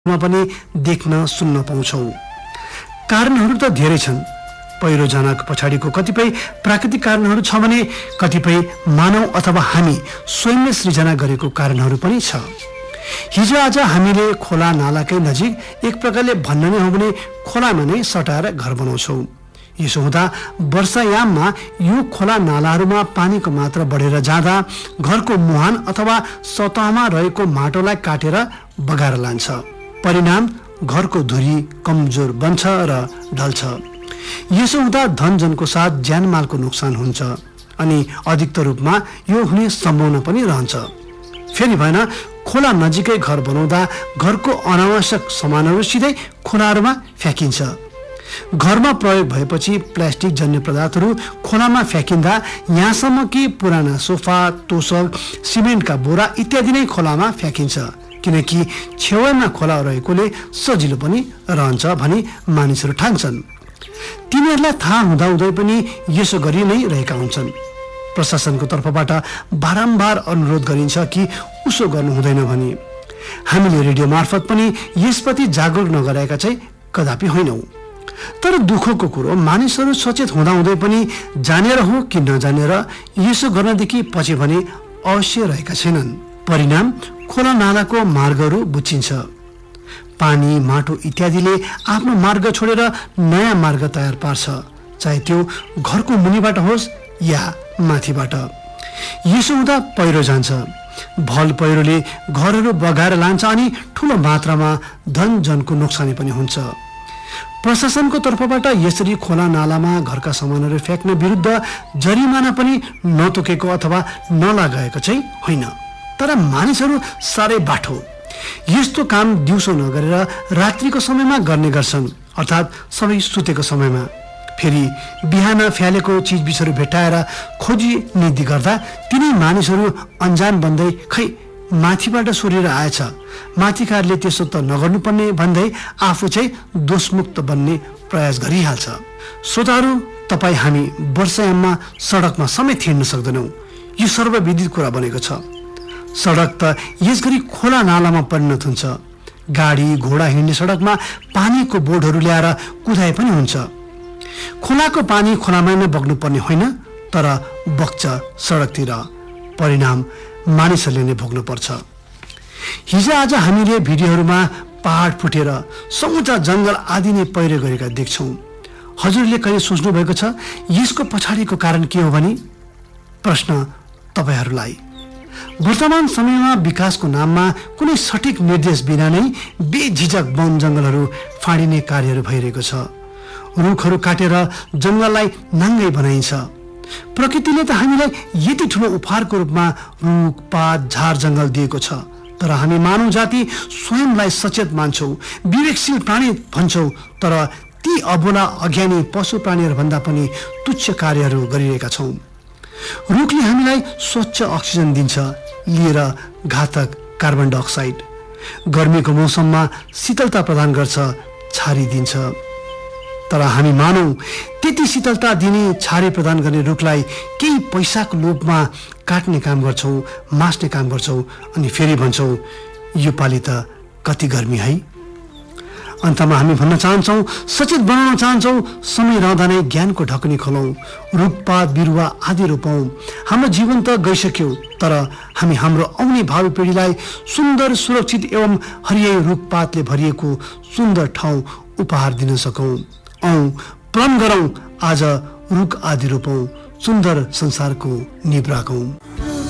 पनि देख्न सुन्न पाउँछौं। कारणहरू त धेरै छन्। पहिरो जानको पछाडिको कतिपय प्राकृतिक कारणहरू छ भने कतिपय मानव अथवा हामी स्वयंले सृजना गरेको कारणहरू पनि छ। हिजो आज हामीले खोला नालाकै नजिक एक प्रकारले भन्न नै हो भने खोलामा नै सटाएर घर बनाउँछौं। यसो हुँदा वर्षायाममा यो खोला नालाहरूमा पानीको मात्रा बढेर जाँदा घरको मुहान अथवा सतहमा रहेको माटोलाई काटेर बगाएर लान्छ। परिणाम घरको धुरी कमजोर बन्छ र ढल्छ। यसो हुँदा धनजनको साथ ज्यानमालको नोक्सान हुन्छ अनि अधिकतर रूपमा यो हुने सम्भावना पनि रहन्छ। फेरि भएन खोला नजिकै घर बनाउँदा घरको अनावश्यक सामानहरू सिधै खोलाहरूमा फ्याँकिन्छ। घरमा प्रयोग भएपछि प्लास्टिक जन्य पदार्थहरू खोलामा फ्याँकिँदा यहाँसम्म कि पुराना सोफा, तोसक, सिमेन्टका बोरा इत्यादि नै खोलामा फ्याँकिन्छ, किनकि छेउमा खोला रहेकोले सजिलो पनि रहन्छ भनी मानिसहरू ठान्छन्। तिनीहरूलाई थाहा हुँदाहुँदै पनि यसो गरि नै रहेका हुन्छन्। प्रशासनको तर्फबाट बारम्बार अनुरोध गरिन्छ कि उसो गर्नु हुँदैन भनी। हामीले रेडियो मार्फत पनि यसप्रति जागरुक नगराएका चाहिँ कदापि होइनौं। तर दुःखको कुरो मानिसहरू सचेत हुँदाहुँदै पनि जानेर हो कि नजानेर यसो गर्नदेखि पछि भने अवश्य रहेका छैनन्। परिणाम खोला नालाको मार्गहरू बुच्चिन्छ। पानी, माटो इत्यादिले आफ्नो मार्ग छोडेर नयाँ मार्ग तयार पार्छ, चाहे त्यो घरको मुनिबाट होस् या माथिबाट। यसो हुँदा पहिरो जान्छ। भल पहिरोले घरहरू बगाएर लान्छ अनि ठूलो मात्रामा धन जनको नोक्सानी पनि हुन्छ। प्रशासनको तर्फबाट यसरी खोला नालामा घरका सामानहरू फ्याँक्ने विरुद्ध जरिमाना पनि नतोकेको अथवा नलागाएको चाहिँ होइन। तर मानिसहरू साह्रै बाठो यस्तो काम दिउँसो नगरेर रात्रिको समयमा गर्ने गर्छन्, अर्थात् सबै सुतेको समयमा। फेरि बिहान फ्यालेको चिजबिजहरू भेटाएर खोजी निधि गर्दा तिनी मानिसहरू अनजान बन्दै खै माथिबाट सोरेर आएछ, माथिकाहरूले त्यसो त नगर्नुपर्ने भन्दै आफू चाहिँ दोषमुक्त बन्ने प्रयास गरिहाल्छ। श्रोताहरू, तपाईँ हामी वर्षायाममा सडकमा समेत हिँड्न सक्दैनौँ। यो सर्वविदित कुरा बनेको छ। सडक त यसगरी खोला नालामा परिणत हुन्छ। गाडी घोडा हिँड्ने सडकमा पानीको बोटहरू ल्याएर कुदाए पनि हुन्छ। खोलाको पानी खोलामा नै बग्नुपर्ने होइन, तर बग्छ सडकतिर। परिणाम मानिसहरूले नै भोग्नु पर्छ। हिजो आज हामीले भिडियोहरूमा पहाड फुटेर समुद्र जंगल आदि नै पहिरो गरेका देख्छौं। हजुरले कहिले सोच्नु भएको छ यसको पछाडिको कारण के हो भनी? प्रश्न तपाईहरूलाई। वर्तमान समयमा विकासको नाममा कुनै सठिक निर्देश बिना नै बेझिझक वन जंगलहरू फाँडिने कार्यहरू भइरहेको छ। रुखहरू काटेर जंगललाई नाङ्गै बनाइन्छ। प्रकृतिले त हामीलाई यति ठुलो उपहारको रूपमा रुख पात झार जंगल दिएको छ, तर हामी मानव जाति स्वयंलाई सचेत मान्छौं, विवेकशील प्राणी भन्छौं, तर ती अबोला अज्ञानी पशु प्राणीहरू भन्दा पनि तुच्छ कार्यहरू गरिरहेका छौं। रुखले हामीलाई स्वच्छ अक्सिजन दिन्छ, लिएर घातक कार्बन डाइअक्साइड। गर्मीको मौसममा शीतलता प्रदान गर्छ, छारिदिन्छ। तर हामी मानौ त्यति शीतलता दिने, छारी प्रदान गर्ने रुखलाई केही पैसाको लोभमा काट्ने काम गर्छौं, मास्ने काम गर्छौं अनि फेरि भन्छौं यो पालि त कति गर्मी है। अन्तमा हामी भन्न चाहन्छौं, सचेत बनाउन चाहन्छौं, समय रहँदा नै ज्ञानको ढकनी खोलौं, रुखपात बिरुवा आदि रोपौं। हाम्रो जीवन त गइसक्यो, तर हामी हाम्रो आउने भावी पिँढीलाई सुन्दर, सुरक्षित एवं हरियाली रुखपातले भरिएको सुन्दर ठाउँ उपहार दिन सकौं। प्रण गरौं, आज रुख आदि रोपौं, सुन्दर संसारको निभ राखौं।